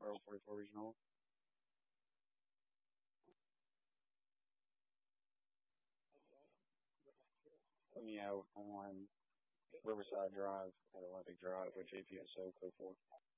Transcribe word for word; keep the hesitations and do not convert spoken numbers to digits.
or forty-four Regional. Yeah, on Riverside Drive at Olympic Drive with G P S O code four.